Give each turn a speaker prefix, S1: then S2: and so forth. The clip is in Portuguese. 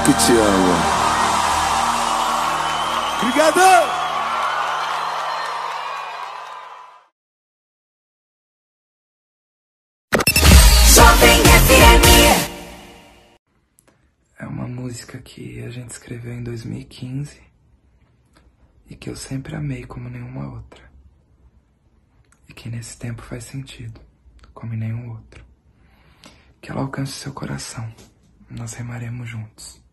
S1: que te amo. Obrigado!
S2: É uma música que a gente escreveu em 2015 e que eu sempre amei como nenhuma outra. E que nesse tempo faz sentido, como em nenhum outro. Que ela alcance seu coração. Nós remaremos juntos.